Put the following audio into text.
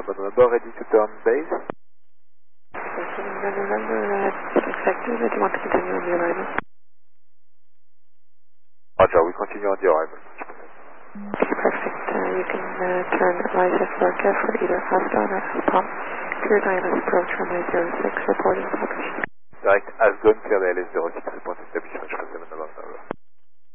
November, ready to turn base. November, expected. Do you want to continue on the arrival? Roger, we continue on the arrival. Perfect. You can turn ISF Lorca for either Aston or Alpop. Clear ILS approach runway 06, reporting published. Direct Asgon, clear the LS 06, report established, French 7 November.